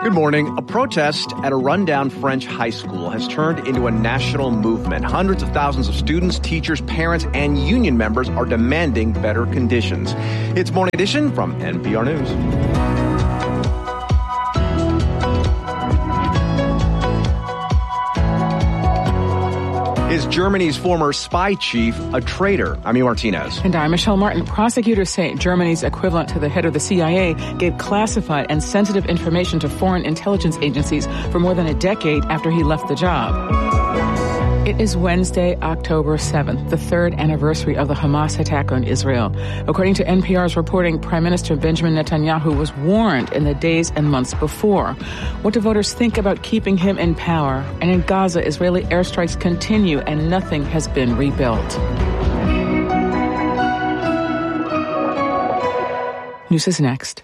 Good morning. A protest at a rundown French high school has turned into a national movement. Hundreds of thousands of students, teachers, parents, and union members are demanding better conditions. It's Morning Edition from NPR News. Is Germany's former spy chief a traitor? I'm Amy Martinez. And I'm Michelle Martin. Prosecutors say Germany's equivalent to the head of the CIA gave classified and sensitive information to foreign intelligence agencies for more than a decade after he left the job. It is Wednesday, October 7th, the third anniversary of the Hamas attack on Israel. According to NPR's reporting, Prime Minister Benjamin Netanyahu was warned in the days and months before. What do voters think about keeping him in power? And in Gaza, Israeli airstrikes continue and nothing has been rebuilt. News is next.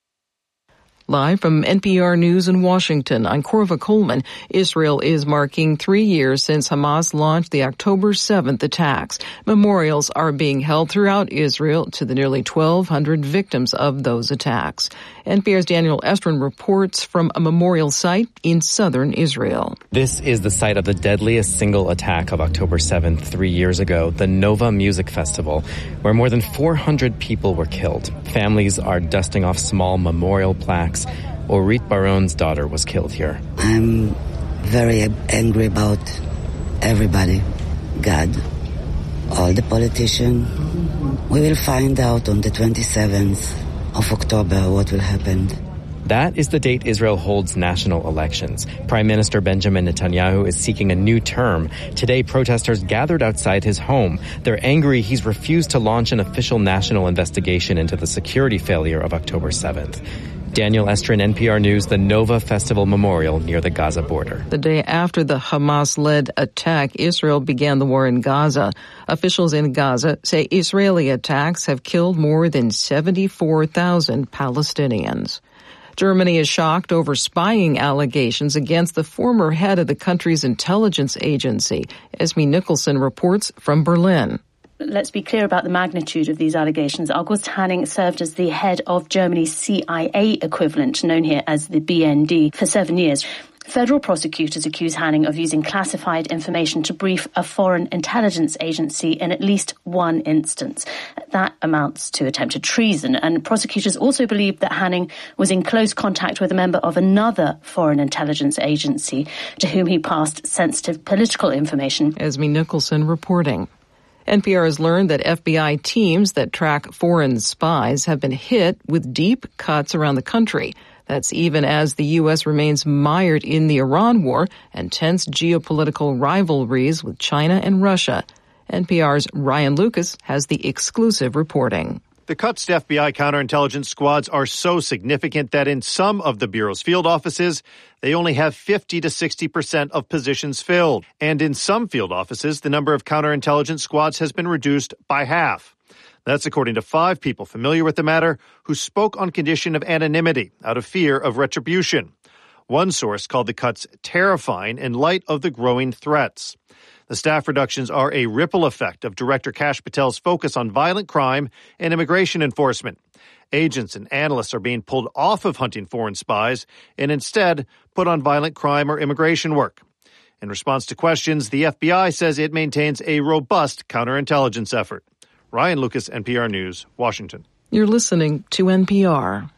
Live from NPR News in Washington, I'm Corva Coleman. Israel is marking 3 years since Hamas launched the October 7th attacks. Memorials are being held throughout Israel to the nearly 1,200 victims of those attacks. NPR's Daniel Estrin reports from a memorial site in southern Israel. This is the site of the deadliest single attack of October 7th 3 years ago, the Nova Music Festival, where more than 400 people were killed. Families are dusting off small memorial plaques. Orit Baron's daughter was killed here. I'm very angry about everybody. God, all the politicians. We will find out on the 27th of October what will happen. That is the date Israel holds national elections. Prime Minister Benjamin Netanyahu is seeking a new term. Today, protesters gathered outside his home. They're angry he's refused to launch an official national investigation into the security failure of October 7th. Daniel Estrin, NPR News, the Nova Festival Memorial near the Gaza border. The day after the Hamas-led attack, Israel began the war in Gaza. Officials in Gaza say Israeli attacks have killed more than 74,000 Palestinians. Germany is shocked over spying allegations against the former head of the country's intelligence agency. Esme Nicholson reports from Berlin. Let's be clear about the magnitude of these allegations. August Hanning served as the head of Germany's CIA equivalent, known here as the BND, for 7 years. Federal prosecutors accuse Hanning of using classified information to brief a foreign intelligence agency in at least one instance. That amounts to attempted treason. And prosecutors also believe that Hanning was in close contact with a member of another foreign intelligence agency to whom he passed sensitive political information. Esme Nicholson reporting. NPR has learned that FBI teams that track foreign spies have been hit with deep cuts around the country. That's even as the U.S. remains mired in the Iran war and tense geopolitical rivalries with China and Russia. NPR's Ryan Lucas has the exclusive reporting. The cuts to FBI counterintelligence squads are so significant that in some of the Bureau's field offices, they only have 50 to 60% of positions filled. And in some field offices, the number of counterintelligence squads has been reduced by half. That's according to 5 people familiar with the matter who spoke on condition of anonymity out of fear of retribution. One source called the cuts terrifying in light of the growing threats. The staff reductions are a ripple effect of Director Kash Patel's focus on violent crime and immigration enforcement. Agents and analysts are being pulled off of hunting foreign spies and instead put on violent crime or immigration work. In response to questions, the FBI says it maintains a robust counterintelligence effort. Ryan Lucas, NPR News, Washington. You're listening to NPR.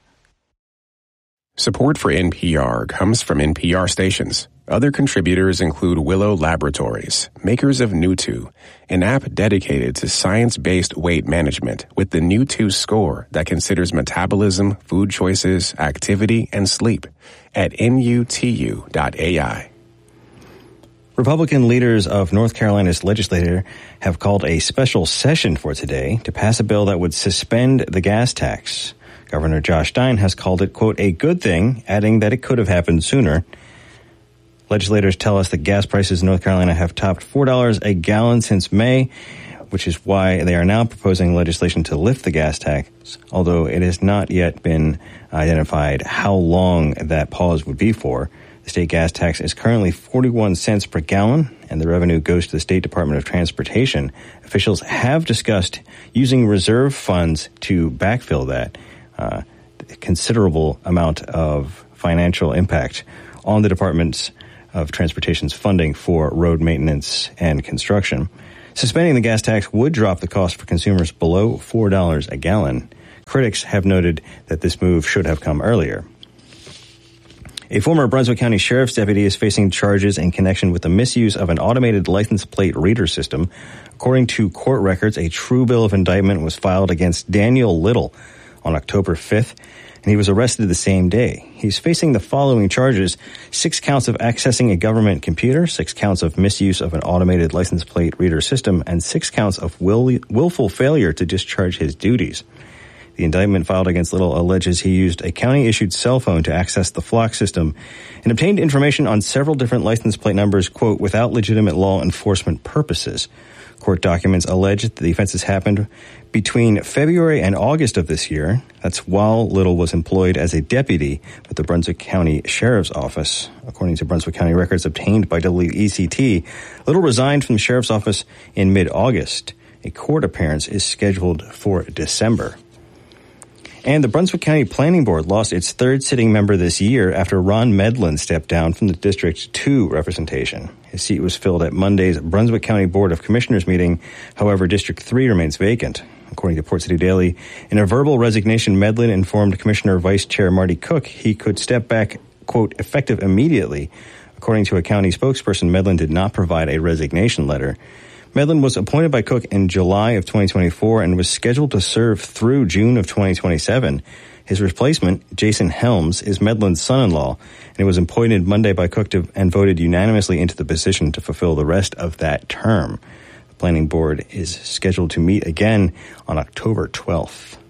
Support for NPR comes from NPR stations. Other contributors include Willow Laboratories, makers of Nutu, an app dedicated to science-based weight management with the Nutu score that considers metabolism, food choices, activity, and sleep at nutu.ai. Republican leaders of North Carolina's legislature have called a special session for today to pass a bill that would suspend the gas tax. Governor Josh Stein has called it, quote, a good thing, adding that it could have happened sooner. Legislators tell us that gas prices in North Carolina have topped $4 a gallon since May, which is why they are now proposing legislation to lift the gas tax, although it has not yet been identified how long that pause would be for. The state gas tax is currently 41 cents per gallon, and the revenue goes to the State Department of Transportation. Officials have discussed using reserve funds to backfill that. A considerable amount of financial impact on the Department of Transportation's funding for road maintenance and construction. Suspending the gas tax would drop the cost for consumers below $4 a gallon. Critics have noted that this move should have come earlier. A former Brunswick County Sheriff's deputy is facing charges in connection with the misuse of an automated license plate reader system. According to court records, a true bill of indictment was filed against Daniel Little on October 5th, and he was arrested the same day. He's facing the following charges: 6 counts of accessing a government computer, 6 counts of misuse of an automated license plate reader system, and 6 counts of willful failure to discharge his duties. The indictment filed against Little alleges he used a county-issued cell phone to access the Flock system and obtained information on several different license plate numbers, quote, without legitimate law enforcement purposes. Court documents allege that the offenses happened between February and August of this year. That's while Little was employed as a deputy with the Brunswick County Sheriff's Office. According to Brunswick County records obtained by WECT, Little resigned from the Sheriff's Office in mid-August. A court appearance is scheduled for December. And the Brunswick County Planning Board lost its 3rd sitting member this year after Ron Medlin stepped down from the District 2 representation. His seat was filled at Monday's Brunswick County Board of Commissioners meeting. However, District 3 remains vacant. According to Port City Daily, in a verbal resignation, Medlin informed Commissioner Vice Chair Marty Cook he could step back, quote, effective immediately. According to a county spokesperson, Medlin did not provide a resignation letter. Medlin was appointed by Cook in July of 2024 and was scheduled to serve through June of 2027. His replacement, Jason Helms, is Medlin's son-in-law, and he was appointed Monday by Cook and voted unanimously into the position to fulfill the rest of that term. The Planning Board is scheduled to meet again on October 12th.